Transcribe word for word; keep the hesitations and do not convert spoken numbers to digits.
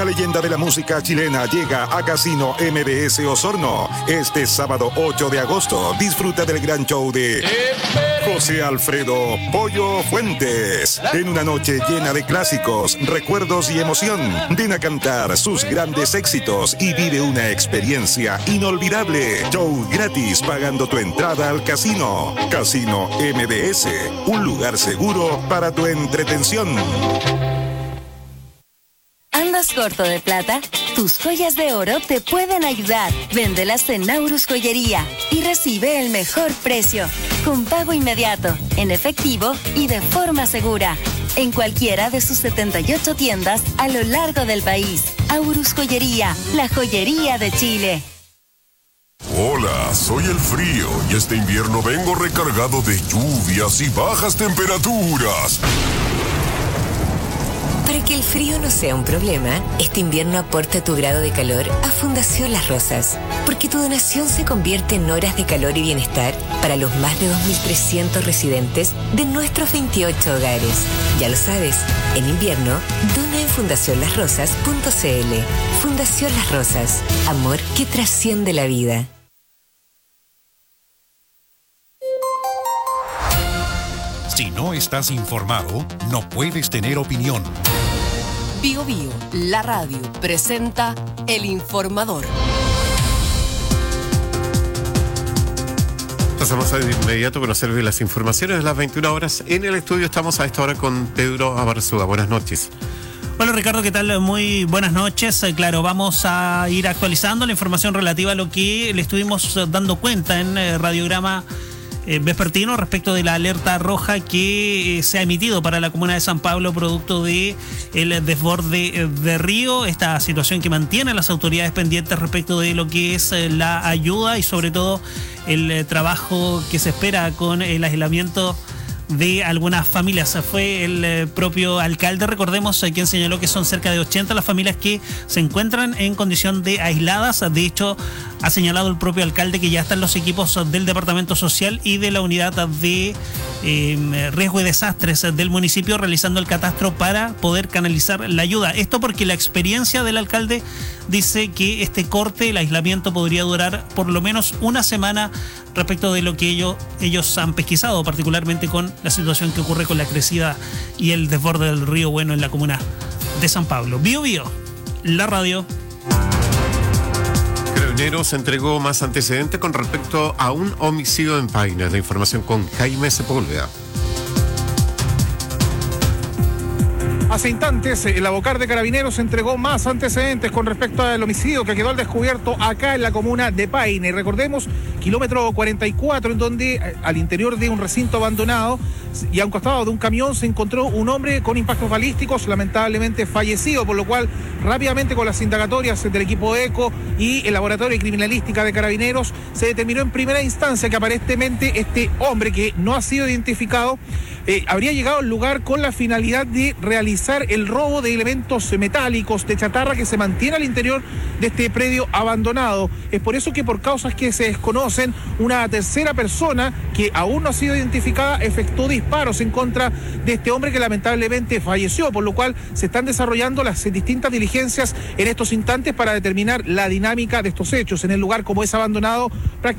leyenda de la música chilena llega a Casino M D S Osorno. Este sábado ocho de agosto, disfruta del gran show de José Alfredo Pollo Fuentes. En una noche llena de clásicos, recuerdos y emoción, ven a cantar sus grandes éxitos y vive una experiencia inolvidable. Show gratis pagando tu entrada al casino. Casino M D S, un lugar seguro para tu entretención. ¿Andas corto de plata? Tus joyas de oro te pueden ayudar. Véndelas en Naurus Joyería y recibe el mejor precio, con pago inmediato, en efectivo y de forma segura, en cualquiera de sus setenta y ocho tiendas a lo largo del país. Aurus Joyería, la joyería de Chile. Hola, soy el frío y este invierno vengo recargado de lluvias y bajas temperaturas. Para que el frío no sea un problema, este invierno aporta tu grado de calor a Fundación Las Rosas, porque tu donación se convierte en horas de calor y bienestar para los más de dos mil trescientos residentes de nuestros veintiocho hogares. Ya lo sabes, en invierno, dona en fundación las rosas punto c l. Fundación Las Rosas, amor que trasciende la vida. Si no estás informado, no puedes tener opinión. Bio Bio, la radio, presenta El Informador. Pasamos de inmediato a conocer las informaciones de las veintiuna horas. En el estudio estamos a esta hora con Pedro Abarzúa. Buenas noches. Hola Ricardo, ¿qué tal? Muy buenas noches. Eh, claro, vamos a ir actualizando la información relativa a lo que le estuvimos dando cuenta en eh, Radiograma Eh, vespertino respecto de la alerta roja que eh, se ha emitido para la comuna de San Pablo producto de el desborde eh, de río, esta situación que mantiene a las autoridades pendientes respecto de lo que es eh, la ayuda y sobre todo el eh, trabajo que se espera con el aislamiento de algunas familias. Fue el eh, propio alcalde, recordemos, eh, quien señaló que son cerca de ochenta las familias que se encuentran en condición de aisladas. De hecho, ha señalado el propio alcalde que ya están los equipos del Departamento Social y de la Unidad de eh, Riesgo y Desastres del municipio realizando el catastro para poder canalizar la ayuda. Esto porque la experiencia del alcalde dice que este corte, el aislamiento, podría durar por lo menos una semana respecto de lo que ellos, ellos han pesquisado, particularmente con la situación que ocurre con la crecida y el desborde del río Bueno en la comuna de San Pablo. Bio Bio, la radio. Carabineros entregó más antecedentes con respecto a un homicidio en Paine. La información con Jaime Sepúlveda. Hace instantes, el Abocar de Carabineros entregó más antecedentes con respecto al homicidio que quedó al descubierto acá en la comuna de Paine. Recordemos, kilómetro cuarenta y cuatro, en donde al interior de un recinto abandonado y a un costado de un camión se encontró un hombre con impactos balísticos, lamentablemente fallecido, por lo cual rápidamente con las indagatorias del equipo ECO y el Laboratorio de Criminalística de Carabineros se determinó en primera instancia que aparentemente este hombre, que no ha sido identificado, eh, habría llegado al lugar con la finalidad de realizar el robo de elementos metálicos, de chatarra que se mantiene al interior de este predio abandonado. Es por eso que, por causas que se desconocen, una tercera persona que aún no ha sido identificada efectuó disparos en contra de este hombre que lamentablemente falleció, por lo cual se están desarrollando las distintas diligencias en estos instantes para determinar la dinámica de estos hechos. En el lugar, como es abandonado,